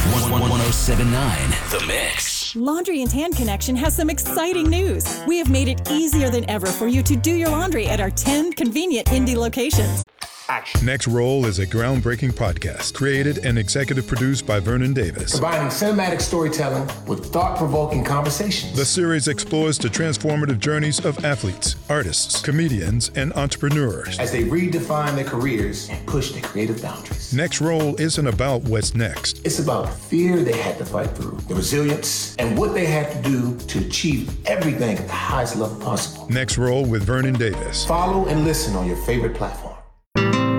1079 The Mix. Laundry and Tan Connection has some exciting news. We have made it easier than ever for you to do your laundry at our 10 convenient Indy locations. Next Roll is a groundbreaking podcast created and executive produced by Vernon Davis. Combining cinematic storytelling with thought-provoking conversations. The series explores the transformative journeys of athletes, artists, comedians, and entrepreneurs as they redefine their careers and push their creative boundaries. Next Roll isn't about what's next. It's about the fear they had to fight through, the resilience, and what they had to do to achieve everything at the highest level possible. Next Roll with Vernon Davis. Follow and listen on your favorite platform.